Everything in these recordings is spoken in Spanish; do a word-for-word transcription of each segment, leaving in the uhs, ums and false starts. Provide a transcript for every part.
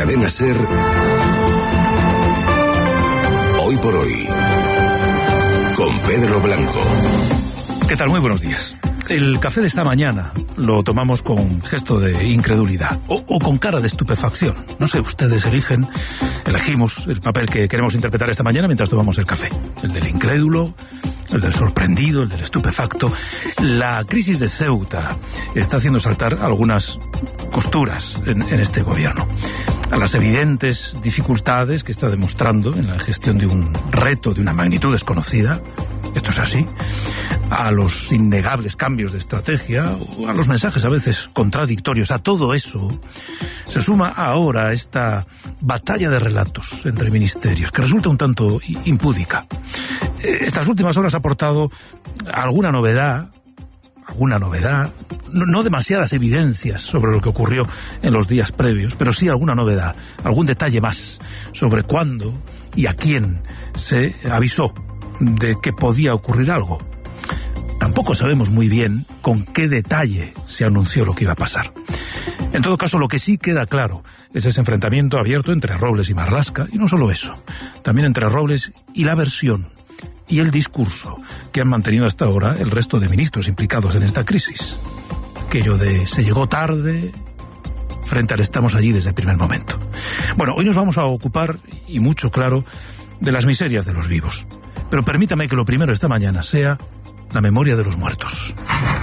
Cadena SER, Hoy por Hoy, con Pedro Blanco. ¿Qué tal? Muy buenos días. El café de esta mañana lo tomamos con gesto de incredulidad o, o con cara de estupefacción. No sé, ustedes eligen, elegimos el papel que queremos interpretar esta mañana mientras tomamos el café. El del incrédulo, el del sorprendido, el del estupefacto. La crisis de Ceuta está haciendo saltar algunas costuras en, en este gobierno. A las evidentes dificultades que está demostrando en la gestión de un reto de una magnitud desconocida. Esto es así. A los innegables cambios de estrategia, o a los mensajes a veces contradictorios, a todo eso se suma ahora esta batalla de relatos entre ministerios, que resulta un tanto impúdica. Estas últimas horas ha aportado alguna novedad, alguna novedad, no, no demasiadas evidencias sobre lo que ocurrió en los días previos, pero sí alguna novedad, algún detalle más sobre cuándo y a quién se avisó de que podía ocurrir algo. Tampoco sabemos muy bien con qué detalle se anunció lo que iba a pasar. En todo caso, lo que sí queda claro es ese enfrentamiento abierto entre Robles y Marlaska, y no solo eso, también entre Robles y la versión y el discurso que han mantenido hasta ahora el resto de ministros implicados en esta crisis. Aquello de se llegó tarde frente al estamos allí desde el primer momento. Bueno, hoy nos vamos a ocupar, y mucho claro, de las miserias de los vivos. Pero permítame que lo primero esta mañana sea la memoria de los muertos.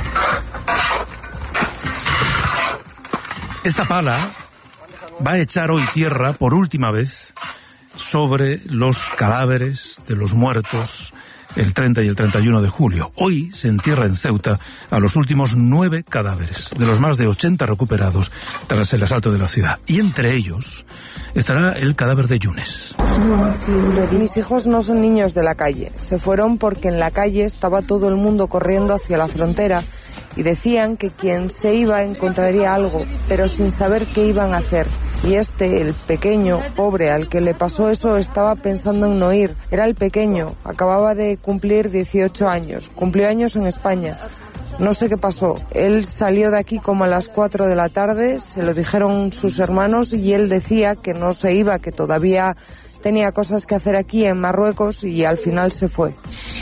Esta pala va a echar hoy tierra por última vez sobre los cadáveres de los muertos el treinta y el treinta y uno de julio. Hoy se entierra en Ceuta a los últimos nueve cadáveres, de los más de ochenta recuperados tras el asalto de la ciudad. Y entre ellos estará el cadáver de Yunes. Mis hijos no son niños de la calle. Se fueron porque en la calle estaba todo el mundo corriendo hacia la frontera y decían que quien se iba encontraría algo, pero sin saber qué iban a hacer. Y este, el pequeño, pobre, al que le pasó eso, estaba pensando en no ir. Era el pequeño, acababa de cumplir dieciocho años, cumplió años en España. No sé qué pasó. Él salió de aquí como a las cuatro de la tarde, se lo dijeron sus hermanos y él decía que no se iba, que todavía tenía cosas que hacer aquí en Marruecos y al final se fue.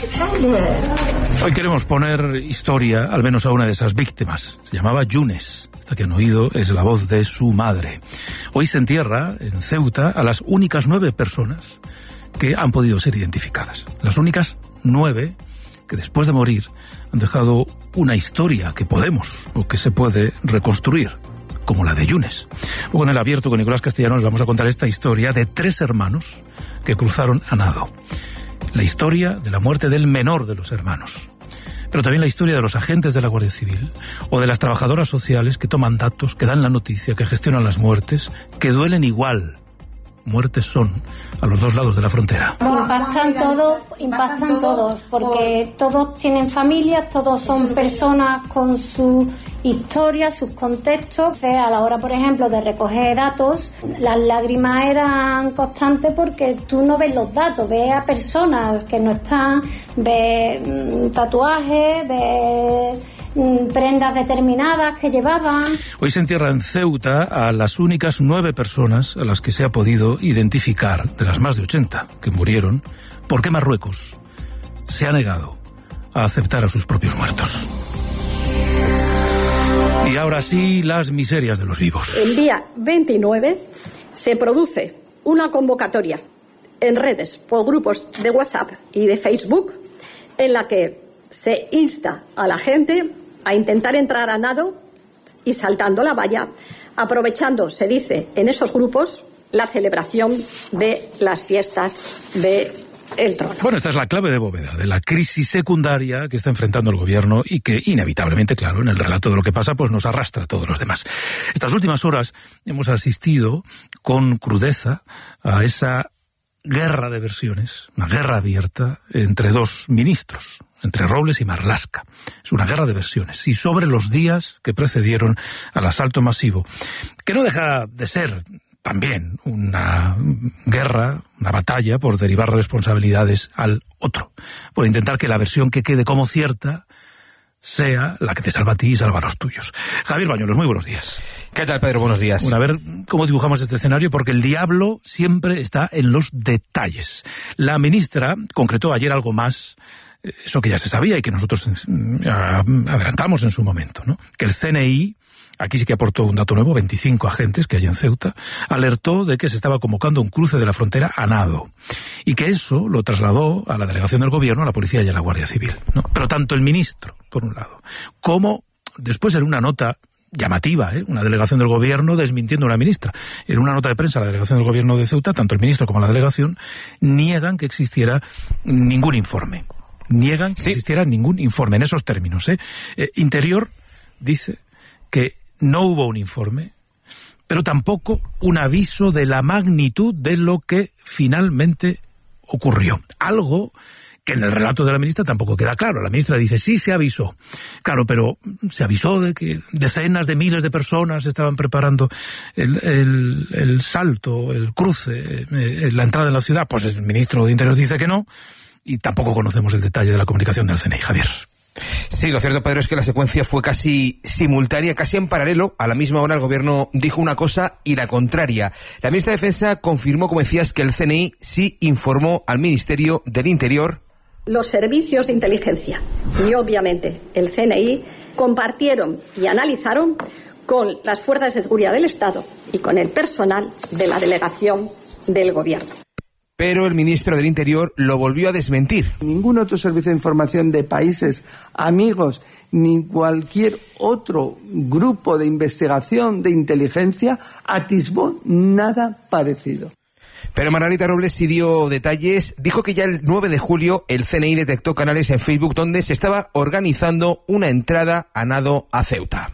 Hoy queremos poner historia, al menos a una de esas víctimas. Se llamaba Yunes. Esta que han oído es la voz de su madre. Hoy se entierra en Ceuta a las únicas nueve personas que han podido ser identificadas. Las únicas nueve que después de morir han dejado una historia que podemos o que se puede reconstruir, como la de Yunes. Luego en el abierto con Nicolás Castellanos vamos a contar esta historia de tres hermanos que cruzaron a nado. La historia de la muerte del menor de los hermanos. Pero también la historia de los agentes de la Guardia Civil o de las trabajadoras sociales que toman datos, que dan la noticia, que gestionan las muertes, que duelen igual. Muertes son a los dos lados de la frontera. Impactan todos, impactan todos, porque todos tienen familias, todos son personas con su historia, sus contextos. A la hora, por ejemplo, de recoger datos, las lágrimas eran constantes porque tú no ves los datos, ves a personas que no están, ves tatuajes, ves prendas determinadas que llevaban. Hoy se entierra en Ceuta a las únicas nueve personas a las que se ha podido identificar, de las más de ochenta que murieron, porque Marruecos se ha negado a aceptar a sus propios muertos. Y ahora sí, las miserias de los vivos. El día veintinueve se produce una convocatoria en redes por grupos de WhatsApp y de Facebook en la que se insta a la gente a intentar entrar a nado y saltando la valla, aprovechando, se dice en esos grupos, la celebración de las fiestas de el trono. Bueno, esta es la clave de bóveda de la crisis secundaria que está enfrentando el gobierno y que inevitablemente, claro, en el relato de lo que pasa, pues nos arrastra a todos los demás. Estas últimas horas hemos asistido con crudeza a esa guerra de versiones, una guerra abierta entre dos ministros, entre Robles y Marlaska. Es una guerra de versiones, y sobre los días que precedieron al asalto masivo, que no deja de ser también una guerra, una batalla por derivar responsabilidades al otro, por intentar que la versión que quede como cierta sea la que te salva a ti y salva a los tuyos. Javier Bañuelos, muy buenos días. ¿Qué tal, Pedro? Buenos días. Bueno, a ver cómo dibujamos este escenario, porque el diablo siempre está en los detalles. La ministra concretó ayer algo más, eso que ya se sabía y que nosotros adelantamos en su momento, ¿no? Que el C N I, aquí sí que aportó un dato nuevo, veinticinco agentes que hay en Ceuta, alertó de que se estaba convocando un cruce de la frontera a nado. Y que eso lo trasladó a la delegación del gobierno, a la policía y a la Guardia Civil, ¿no? Pero tanto el ministro, por un lado, como después en una nota llamativa, ¿eh? Una delegación del gobierno desmintiendo a una ministra. En una nota de prensa, la delegación del gobierno de Ceuta, tanto el ministro como la delegación, niegan que existiera ningún informe. Niegan que sí. existiera ningún informe en esos términos, ¿eh? Eh, Interior dice que no hubo un informe, pero tampoco un aviso de la magnitud de lo que finalmente ocurrió. Algo que en el relato de la ministra tampoco queda claro. La ministra dice, sí, se avisó. Claro, pero se avisó de que decenas de miles de personas estaban preparando el, el, el salto, el cruce, eh, la entrada en la ciudad. Pues el ministro de Interior dice que no, y tampoco conocemos el detalle de la comunicación del C N I. Javier. Sí, lo cierto, Pedro, es que la secuencia fue casi simultánea, casi en paralelo. A la misma hora el gobierno dijo una cosa y la contraria. La ministra de Defensa confirmó, como decías, que el C N I sí informó al Ministerio del Interior. Los servicios de inteligencia y, obviamente, el C N I compartieron y analizaron con las fuerzas de seguridad del Estado y con el personal de la delegación del Gobierno. Pero el ministro del Interior lo volvió a desmentir. Ningún otro servicio de información de países amigos ni cualquier otro grupo de investigación de inteligencia atisbó nada parecido. Pero Margarita Robles sí dio detalles. Dijo que ya el nueve de julio el C N I detectó canales en Facebook donde se estaba organizando una entrada a nado a Ceuta.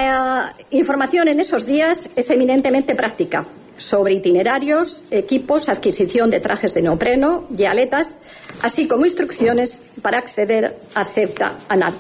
La información en esos días es eminentemente práctica, sobre itinerarios, equipos, adquisición de trajes de neopreno y aletas, así como instrucciones para acceder a Ceuta a nado.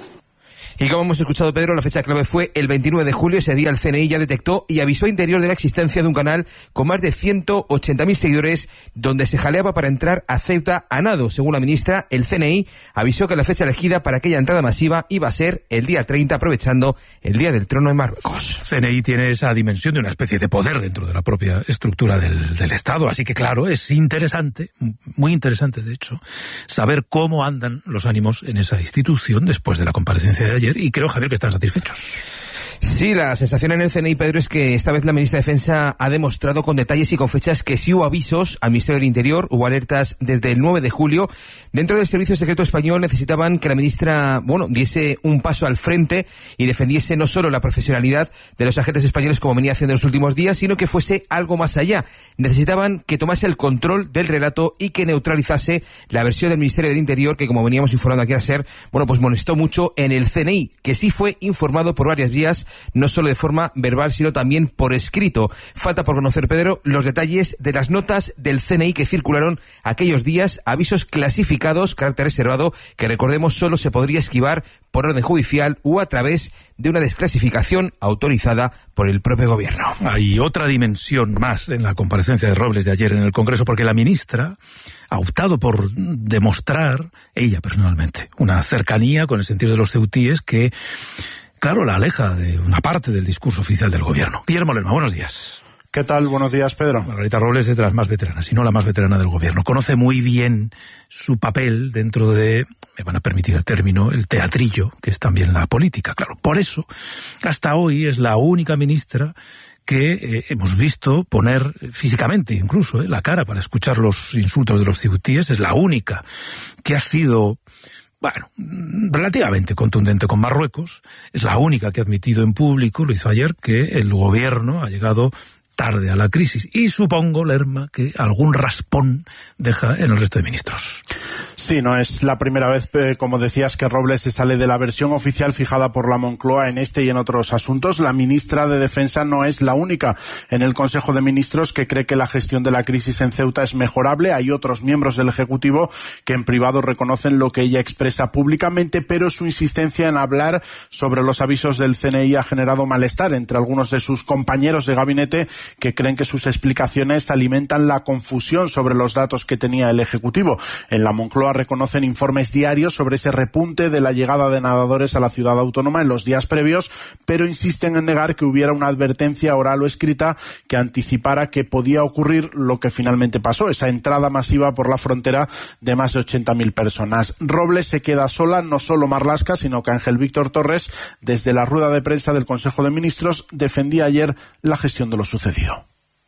Y como hemos escuchado, Pedro, la fecha clave fue el veintinueve de julio. Ese día el C N I ya detectó y avisó a Interior de la existencia de un canal con más de ciento ochenta mil seguidores donde se jaleaba para entrar a Ceuta a nado. Según la ministra, el C N I avisó que la fecha elegida para aquella entrada masiva iba a ser el día treinta, aprovechando el Día del Trono en Marruecos. C N I tiene esa dimensión de una especie de poder dentro de la propia estructura del, del Estado, así que claro, es interesante, muy interesante de hecho, saber cómo andan los ánimos en esa institución después de la comparecencia de ayer. Y creo, Javier, que están satisfechos. Sí, la sensación en el C N I, Pedro, es que esta vez la ministra de Defensa ha demostrado con detalles y con fechas que sí hubo avisos al Ministerio del Interior, hubo alertas desde el nueve de julio. Dentro del Servicio Secreto Español necesitaban que la ministra, bueno, diese un paso al frente y defendiese no solo la profesionalidad de los agentes españoles como venía haciendo en los últimos días, sino que fuese algo más allá. Necesitaban que tomase el control del relato y que neutralizase la versión del Ministerio del Interior que, como veníamos informando aquí a ser, bueno, pues molestó mucho en el C N I, que sí fue informado por varias vías, no solo de forma verbal, sino también por escrito. Falta por conocer, Pedro, los detalles de las notas del C N I que circularon aquellos días, avisos clasificados, carácter reservado, que recordemos solo se podría esquivar por orden judicial o a través de una desclasificación autorizada por el propio gobierno. Hay otra dimensión más en la comparecencia de Robles de ayer en el Congreso, porque la ministra ha optado por demostrar, ella personalmente, una cercanía con el sentir de los ceutíes que, claro, la aleja de una parte del discurso oficial del gobierno. Guillermo Lerma, buenos días. ¿Qué tal? Buenos días, Pedro. Margarita Robles es de las más veteranas, si no la más veterana del gobierno. Conoce muy bien su papel dentro de, me van a permitir el término, el teatrillo, que es también la política. Claro, por eso, hasta hoy es la única ministra que eh, hemos visto poner físicamente incluso eh, la cara para escuchar los insultos de los ceutíes. Es la única que ha sido, bueno, relativamente contundente con Marruecos. Es la única que ha admitido en público, lo hizo ayer, que el gobierno ha llegado tarde a la crisis. Y supongo, Lerma, que algún raspón deja en el resto de ministros. Sí, no es la primera vez, eh, como decías, que Robles se sale de la versión oficial fijada por la Moncloa en este y en otros asuntos. La ministra de Defensa no es la única en el Consejo de Ministros que cree que la gestión de la crisis en Ceuta es mejorable. Hay otros miembros del Ejecutivo que en privado reconocen lo que ella expresa públicamente, pero su insistencia en hablar sobre los avisos del C N I ha generado malestar entre algunos de sus compañeros de gabinete que creen que sus explicaciones alimentan la confusión sobre los datos que tenía el Ejecutivo. En la Moncloa reconocen informes diarios sobre ese repunte de la llegada de nadadores a la ciudad autónoma en los días previos, pero insisten en negar que hubiera una advertencia oral o escrita que anticipara que podía ocurrir lo que finalmente pasó, esa entrada masiva por la frontera de más de ochenta mil personas. Robles se queda sola, no solo Marlaska, sino que Ángel Víctor Torres, desde la rueda de prensa del Consejo de Ministros, defendía ayer la gestión de lo sucedido.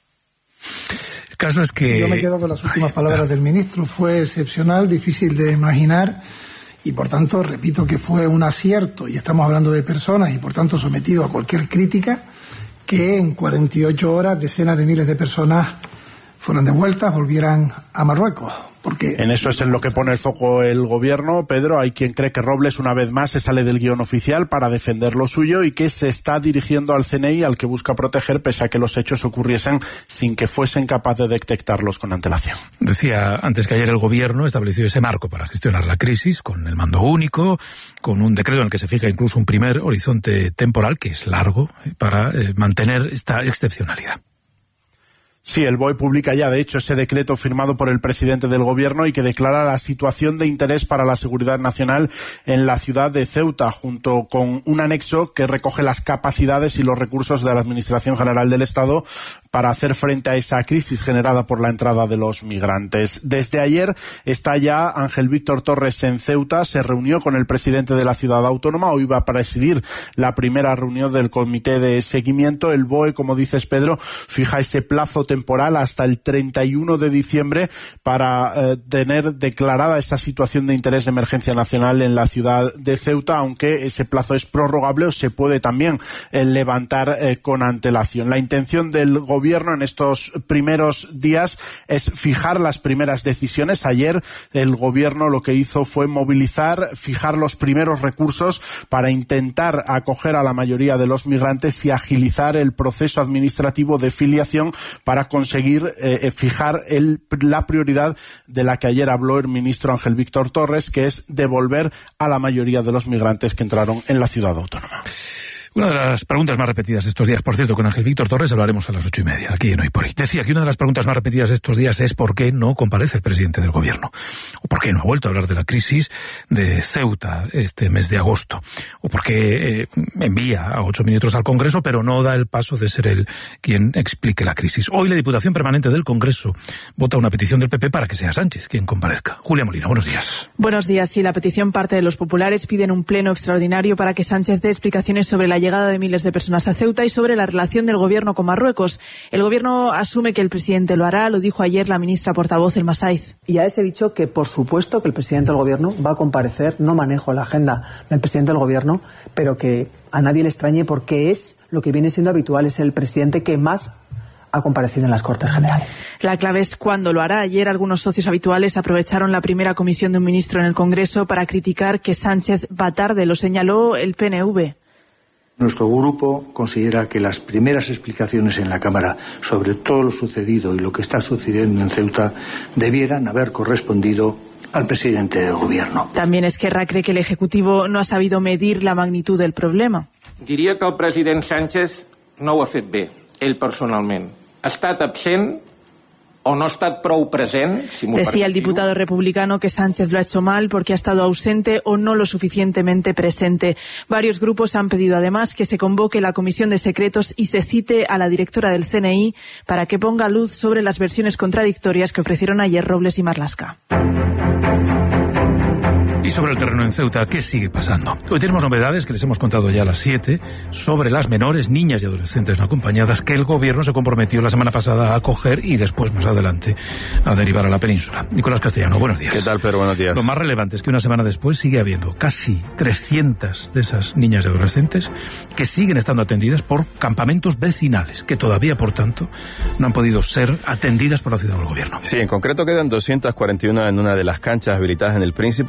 El caso es que... Yo me quedo con las últimas palabras del ministro. Fue excepcional, difícil de imaginar y, por tanto, repito que fue un acierto, y estamos hablando de personas y, por tanto, sometido a cualquier crítica, que en cuarenta y ocho horas decenas de miles de personas fueran devueltas, volvieran a Marruecos. Porque en eso es en lo que pone el foco el gobierno, Pedro. Hay quien cree que Robles una vez más se sale del guión oficial para defender lo suyo y que se está dirigiendo al C N I, al que busca proteger, pese a que los hechos ocurriesen sin que fuesen capaces de detectarlos con antelación. Decía antes que ayer el gobierno estableció ese marco para gestionar la crisis, con el mando único, con un decreto en el que se fija incluso un primer horizonte temporal, que es largo, para eh, mantener esta excepcionalidad. Sí, el B O E publica ya, de hecho, ese decreto firmado por el presidente del gobierno y que declara la situación de interés para la seguridad nacional en la ciudad de Ceuta, junto con un anexo que recoge las capacidades y los recursos de la Administración General del Estado para hacer frente a esa crisis generada por la entrada de los migrantes. Desde ayer está ya Ángel Víctor Torres en Ceuta, se reunió con el presidente de la ciudad autónoma, hoy va a presidir la primera reunión del comité de seguimiento. El B O E, como dices, Pedro, fija ese plazo temporal temporal hasta el treinta y uno de diciembre para eh, tener declarada esa situación de interés de emergencia nacional en la ciudad de Ceuta, aunque ese plazo es prorrogable o se puede también eh, levantar eh, con antelación. La intención del gobierno en estos primeros días es fijar las primeras decisiones. Ayer el gobierno lo que hizo fue movilizar, fijar los primeros recursos para intentar acoger a la mayoría de los migrantes y agilizar el proceso administrativo de filiación para conseguir eh, fijar el, la prioridad de la que ayer habló el ministro Ángel Víctor Torres, que es devolver a la mayoría de los migrantes que entraron en la ciudad autónoma. Una de las preguntas más repetidas estos días, por cierto, con Ángel Víctor Torres hablaremos a las ocho y media, aquí en Hoy por Hoy. Decía que una de las preguntas más repetidas estos días es por qué no comparece el presidente del gobierno, o por qué no ha vuelto a hablar de la crisis de Ceuta este mes de agosto, o por qué eh, envía a ocho ministros al Congreso, pero no da el paso de ser él quien explique la crisis. Hoy la Diputación Permanente del Congreso vota una petición del P P para que sea Sánchez quien comparezca. Julia Molina, buenos días. Buenos días. Sí, la petición parte de los populares, piden un pleno extraordinario para que Sánchez dé explicaciones sobre la llegada de miles de personas a Ceuta y sobre la relación del gobierno con Marruecos. El gobierno asume que el presidente lo hará, lo dijo ayer la ministra portavoz Elma Saiz. Y a ese he dicho que por supuesto que el presidente del gobierno va a comparecer, no manejo la agenda del presidente del gobierno, pero que a nadie le extrañe porque es lo que viene siendo habitual, es el presidente que más ha comparecido en las Cortes Generales. La clave es cuándo lo hará. Ayer algunos socios habituales aprovecharon la primera comisión de un ministro en el Congreso para criticar que Sánchez va tarde, lo señaló el P N V. Nuestro grupo considera que las primeras explicaciones en la Cámara sobre todo lo sucedido y lo que está sucediendo en Ceuta debieran haber correspondido al presidente del Gobierno. También Esquerra cree que el Ejecutivo no ha sabido medir la magnitud del problema. Diria que el president Sánchez no ho ha fet bé, ell personalment. Ha estat absent o no ha estat prou present, si m'ho Decía el diputado republicano que Sánchez lo ha hecho mal porque ha estado ausente o no lo suficientemente presente. Varios grupos han pedido además que se convoque la Comisión de Secretos y se cite a la directora del C N I para que ponga luz sobre las versiones contradictorias que ofrecieron ayer Robles y Marlaska. Y sobre el terreno en Ceuta, ¿qué sigue pasando? Hoy tenemos novedades que les hemos contado ya a las siete sobre las menores, niñas y adolescentes no acompañadas que el gobierno se comprometió la semana pasada a acoger y después, más adelante, a derivar a la península. Nicolás Castellano, buenos días. ¿Qué tal, Pedro? Buenos días. Lo más relevante es que una semana después sigue habiendo casi trescientas de esas niñas y adolescentes que siguen estando atendidas por campamentos vecinales, que todavía, por tanto, no han podido ser atendidas por la ciudad o el gobierno. Sí, en concreto quedan doscientas cuarenta y uno en una de las canchas habilitadas en El Príncipe y cincuenta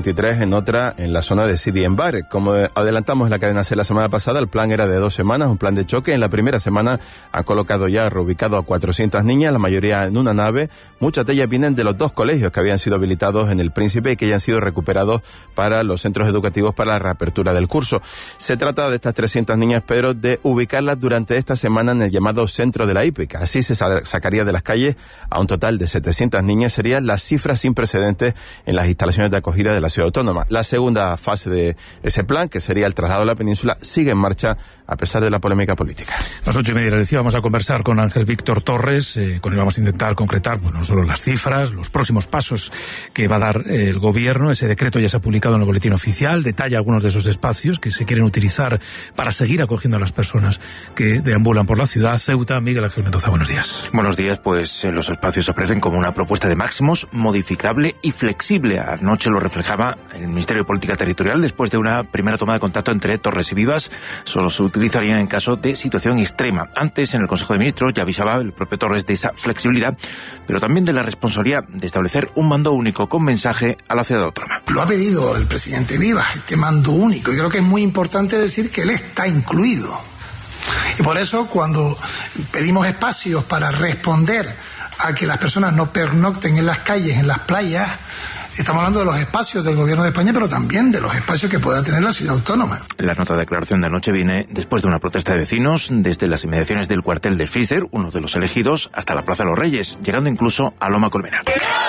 veintitrés en otra en la zona de Sidi en Bar. Como adelantamos en la cadena C la semana pasada, el plan era de dos semanas, un plan de choque. En la primera semana han colocado ya, reubicado a cuatrocientas niñas, la mayoría en una nave. Muchas de ellas vienen de los dos colegios que habían sido habilitados en el Príncipe y que ya han sido recuperados para los centros educativos para la reapertura del curso. Se trata de estas trescientas niñas, pero de ubicarlas durante esta semana en el llamado centro de la I P E C. Así se sacaría de las calles a un total de setecientas niñas. Serían las cifras sin precedentes en las instalaciones de acogida de la ciudad autónoma. La segunda fase de ese plan, que sería el traslado a la península, sigue en marcha a pesar de la polémica política. A las ocho y media le decía, vamos a conversar con Ángel Víctor Torres, eh, con él vamos a intentar concretar, pues no solo las cifras, los próximos pasos que va a dar eh, el gobierno. Ese decreto ya se ha publicado en el boletín oficial, detalla algunos de esos espacios que se quieren utilizar para seguir acogiendo a las personas que deambulan por la ciudad. Ceuta, Miguel Ángel Mendoza, buenos días. Buenos días, pues eh, los espacios se ofrecen como una propuesta de máximos modificable y flexible. Anoche lo reflejaba el Ministerio de Política Territorial después de una primera toma de contacto entre Torres y Vivas. Solo se utilizarían en caso de situación extrema. Antes, en el Consejo de Ministros, ya avisaba el propio Torres de esa flexibilidad, pero también de la responsabilidad de establecer un mando único con mensaje a la ciudad autónoma. Lo ha pedido el presidente Vivas, este mando único, y creo que es muy importante decir que él está incluido. Y por eso, cuando pedimos espacios para responder a que las personas no pernocten en las calles, en las playas, estamos hablando de los espacios del Gobierno de España, pero también de los espacios que pueda tener la ciudad autónoma. La nota de declaración de anoche viene después de una protesta de vecinos desde las inmediaciones del cuartel de Freezer, uno de los elegidos, hasta la Plaza de los Reyes, llegando incluso a Loma Colmenar.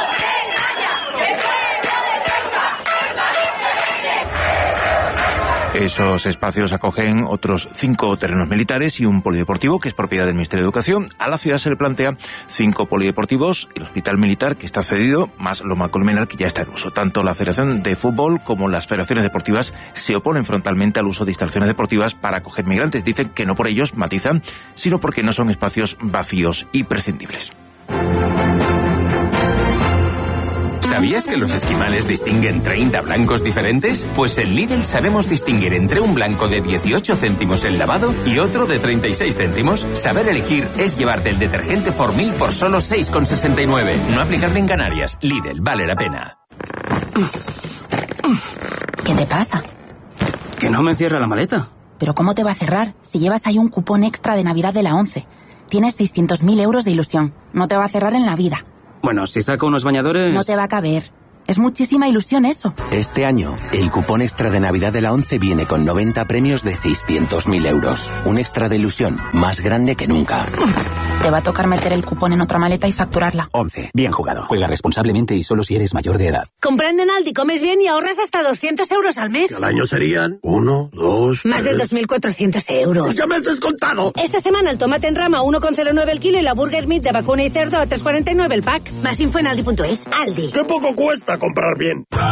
Esos espacios acogen otros cinco terrenos militares y un polideportivo que es propiedad del Ministerio de Educación. A la ciudad se le plantea cinco polideportivos, el hospital militar que está cedido, más Loma Colmenar que ya está en uso. Tanto la Federación de Fútbol como las federaciones deportivas se oponen frontalmente al uso de instalaciones deportivas para acoger migrantes. Dicen que no por ellos, matizan, sino porque no son espacios vacíos y prescindibles. ¿Sabías que los esquimales distinguen treinta blancos diferentes? Pues en Lidl sabemos distinguir entre un blanco de dieciocho céntimos el lavado y otro de treinta y seis céntimos. Saber elegir es llevarte el detergente Formil por solo seis con sesenta y nueve. No aplicable en Canarias. Lidl, vale la pena. ¿Qué te pasa? Que no me cierra la maleta. ¿Pero cómo te va a cerrar si llevas ahí un cupón extra de Navidad de la ONCE? Tienes seiscientos mil euros de ilusión. No te va a cerrar en la vida. Bueno, si saco unos bañadores... No te va a caber. Es muchísima ilusión eso. Este año, el cupón extra de Navidad de la ONCE viene con noventa premios de seiscientos mil euros. Un extra de ilusión más grande que nunca. Te va a tocar meter el cupón en otra maleta y facturarla. ONCE. Bien jugado. Juega responsablemente y solo si eres mayor de edad. Comprando en Aldi comes bien y ahorras hasta doscientos euros al mes. Que al año serían uno, dos... Más tres... de dos mil cuatrocientos euros. ¡Ya me has descontado! Esta semana el tomate en rama a uno con cero nueve el kilo y la burger meat de vacuna y cerdo a tres cuarenta y nueve el pack. Más info en aldi punto es. Aldi. ¡Qué poco cuesta comprar bien!